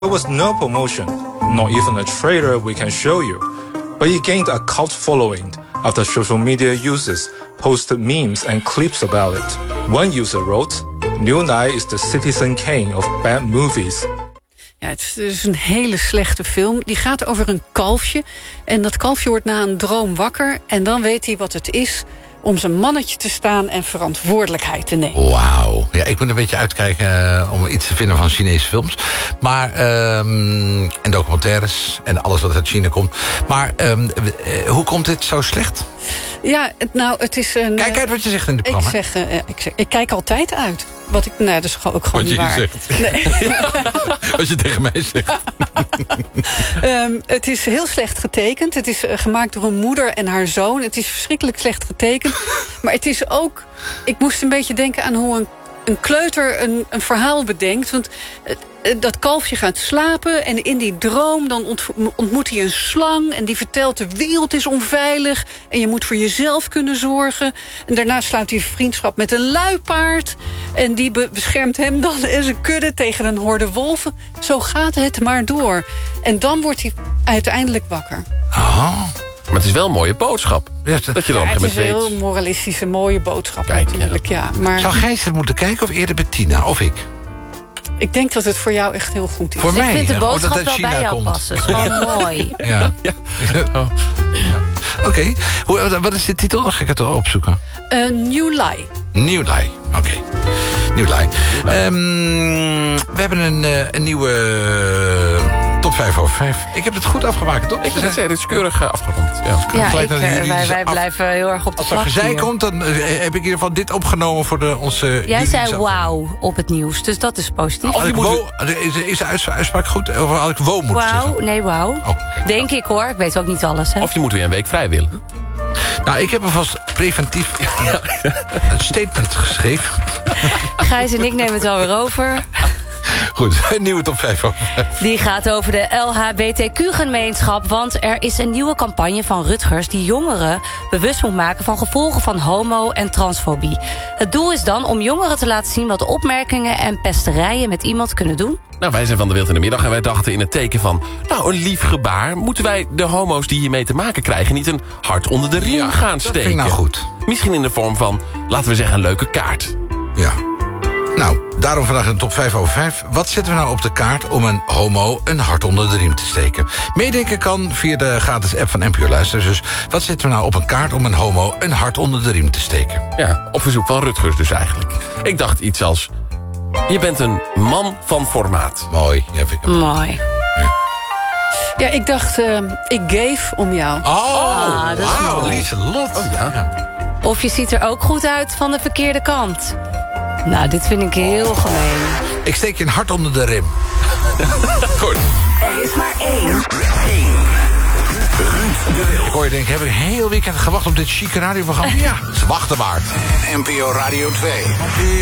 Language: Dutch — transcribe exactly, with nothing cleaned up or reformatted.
There was no promotion, not even a trailer we can show you. But it gained a cult following after social media users posted memes and clips about it. One user wrote, New Nai is the Citizen Kane of bad movies. Ja, het is dus een hele slechte film. Die gaat over een kalfje. En dat kalfje wordt na een droom wakker. En dan weet hij wat het is om zijn mannetje te staan en verantwoordelijkheid te nemen. Wauw. Ja, ik moet een beetje uitkijken uh, om iets te vinden van Chinese films. Maar, um, en documentaires en alles wat uit China komt. Maar um, uh, hoe komt dit zo slecht? Ja, het, nou, het is een... Kijk uit wat je zegt in de ik programma. zeg, uh, ik zeg, ik kijk altijd uit. Wat ik, nou, dat is ook gewoon wat niet je waar. Zegt. Nee. Wat je tegen mij zegt. um, het is heel slecht getekend. Het is uh, gemaakt door een moeder en haar zoon. Het is verschrikkelijk slecht getekend. Maar het is ook... Ik moest een beetje denken aan hoe een, een kleuter een, een verhaal bedenkt. Want uh, dat kalfje gaat slapen en in die droom dan ont, ontmoet hij een slang en die vertelt de wereld is onveilig en je moet voor jezelf kunnen zorgen. En daarna sluit hij vriendschap met een luipaard en die be beschermt hem dan en zijn kudde tegen een horde wolven. Zo gaat het maar door. En dan wordt hij uiteindelijk wakker. Oh. Maar het is wel een mooie boodschap. Ja, dat je dan ja, op het een is gegeven een moment heel moralistische, mooie boodschap. Kijk, natuurlijk. Ja. Maar Zou Gijs het moeten kijken of eerder Bettina? Of ik? ik denk dat het voor jou echt heel goed is. Voor mij? Ik vind de ja, boodschap omdat uit wel China bij jou komt. passen. Dat is gewoon mooi. Ja. ja. Oh. ja. Oké. Okay. Wat is de titel? Dan ga ik het wel opzoeken. Uh, New Lie. New Lie. Oké. Okay. New Lie. Um, we hebben een, uh, een nieuwe uh, top vijf over vijf. Ik heb het goed afgemaakt, toch? Ik wil het zeggen, het is keurig uh, afgerond. Ja, Ja, Gelijk ik, naar de uh, juridische wij, wij af- blijven heel erg op de Als er vlag gezeik hier. komt, dan uh, heb ik in ieder geval dit opgenomen voor de, onze... Jij juridische zei af- wauw op het nieuws, dus dat is positief. Had ik wo, is, is de uits- uitspraak goed? Of had ik wow moeten Wauw, zeggen? nee wauw. Oh, okay. Denk ik hoor, ik weet ook niet alles. Hè? Of je moet weer een week vrij willen. Nou, ik heb alvast preventief een statement geschreven. Gijs en ik nemen het alweer over. Goed, een nieuwe top vijf over vijf. Die gaat over de L H B T Q-gemeenschap. Want er is een nieuwe campagne van Rutgers die jongeren bewust moet maken van gevolgen van homo- en transfobie. Het doel is dan om jongeren te laten zien wat opmerkingen en pesterijen met iemand kunnen doen. Nou, wij zijn van de Wild in de Middag en wij dachten in het teken van... nou, een lief gebaar. Moeten wij de homo's die hiermee te maken krijgen... niet een hart onder de riem Ja, gaan dat steken? vind ik nou goed. Misschien in de vorm van, laten we zeggen, een leuke kaart. Ja. Nou, daarom vandaag een top vijf over vijf. Wat zetten we nou op de kaart om een homo een hart onder de riem te steken? Meedenken kan via de gratis app van N P O Luister. Dus wat zetten we nou op een kaart om een homo een hart onder de riem te steken? Ja, op verzoek van Rutgers dus eigenlijk. Ik dacht iets als... je bent een man van formaat. Mooi. Ja, vind ik hem. Mooi. Ja, ik dacht, uh, ik gave om jou. Oh, Ah, dat is wauw, mooi. Lieselot. Oh, ja. Of je ziet er ook goed uit van de verkeerde kant. Nou, dit vind ik heel gemeen. Ik steek je een hart onder de rim. Goed. Er is maar één. Ik hoor je denken, heb ik een heel weekend gewacht op dit chique radioprogramma? Ja, ze wachten maar. N P O Radio twee.